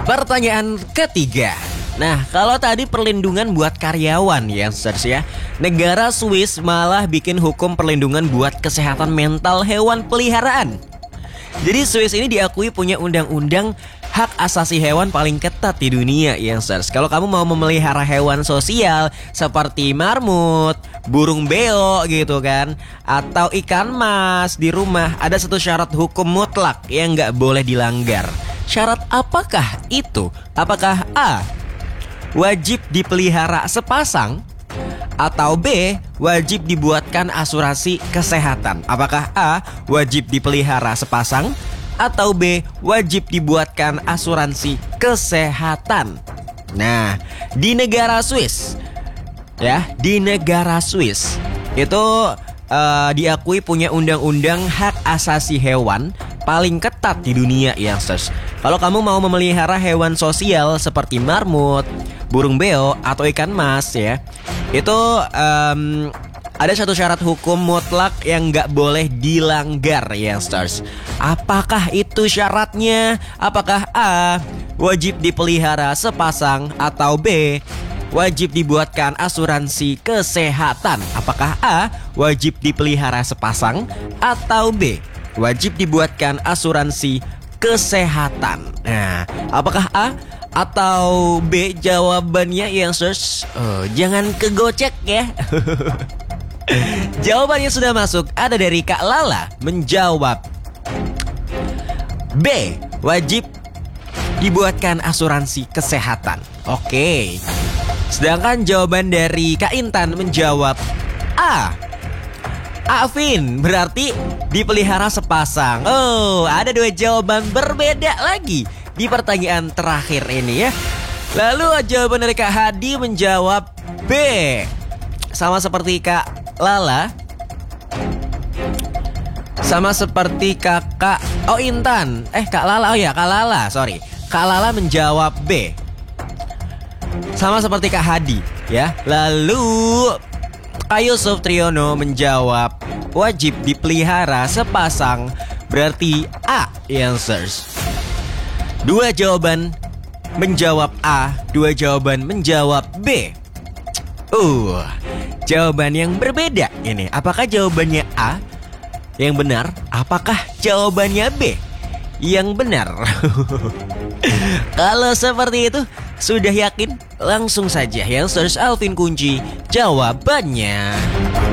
Pertanyaan ketiga. Nah, kalau tadi perlindungan buat karyawan ya, Youngsters ya. Negara Swiss malah bikin hukum perlindungan buat kesehatan mental hewan peliharaan. Jadi Swiss ini diakui punya undang-undang hak asasi hewan paling ketat di dunia, Youngsters. Kalau kamu mau memelihara hewan sosial seperti marmut, burung beo gitu kan, atau ikan mas di rumah, ada satu syarat hukum mutlak yang nggak boleh dilanggar. Syarat apakah itu? Apakah A, wajib dipelihara sepasang, atau B, wajib dibuatkan asuransi kesehatan? Apakah A, wajib dipelihara sepasang, atau B, wajib dibuatkan asuransi kesehatan? Nah, di negara Swiss ya, di negara Swiss itu diakui punya undang-undang hak asasi hewan paling ketat di dunia, Youngsters. Kalau kamu mau memelihara hewan sosial seperti marmut, burung beo, atau ikan mas ya, itu ada satu syarat hukum mutlak yang nggak boleh dilanggar, Youngsters. Apakah itu syaratnya? Apakah A, wajib dipelihara sepasang, atau B, wajib dibuatkan asuransi kesehatan? Apakah A, wajib dipelihara sepasang, atau B, wajib dibuatkan asuransi kesehatan? Nah, apakah A atau B jawabannya, Youngsters? Jangan kegocek ya. Jawabannya sudah masuk. Ada dari Kak Lala menjawab B, wajib dibuatkan asuransi kesehatan. Oke. Sedangkan jawaban dari Kak Intan menjawab A, Afin, berarti dipelihara sepasang. Oh, ada dua jawaban berbeda lagi di pertanyaan terakhir ini ya. Lalu jawaban dari Kak Hadi menjawab B. Sama seperti Kak Lala, sama seperti kakak Intan. Kak Lala, Kak Lala, sorry. Kak Lala menjawab B. Sama seperti Kak Hadi ya. Lalu Kak Yusuf Triyono menjawab wajib dipelihara sepasang, berarti A, Youngsters. Dua jawaban menjawab A, dua jawaban menjawab B. Jawaban yang berbeda ini. Apakah jawabannya A yang benar? Apakah jawabannya B yang benar? Kalau seperti itu, sudah yakin? Langsung saja Youngsters Alvin kunci jawabannya.